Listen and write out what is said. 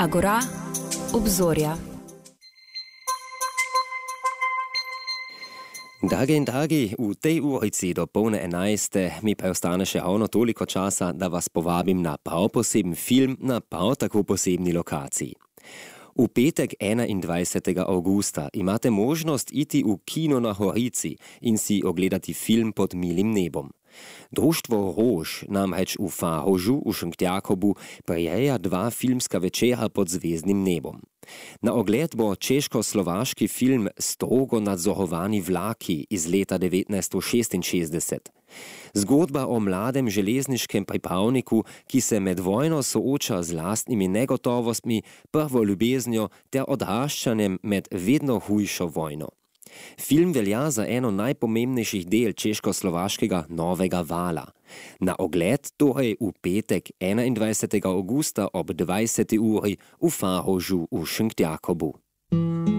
Agora, obzorja. Dragi, v tej urici do polne 11. mi pa ostane še ravno toliko časa, da vas povabim na prav poseben film na prav tako posebni lokaciji. V petek 21. augusta imate možnost iti v kino na Horici in si ogledati film Pod milim nebom. Društvo Rož namreč v Farožu v Šentjakobu prireja 2 filmska večera pod zvezdnim nebom. Na ogled bo češko-slovaški film Strogo nadzorovani vlaki iz leta 1966. Zgodba o mladem železniškem pripravniku, ki se med vojno sooča z lastnimi negotovostmi, prvo ljubeznijo ter odraščanjem med vedno hujšo vojno. Film velja za eno najpomembnejših del češko-slovaškega novega vala. Na ogled torej v petek 21. augusta ob 20. uri v Farožu v Šentjakobu.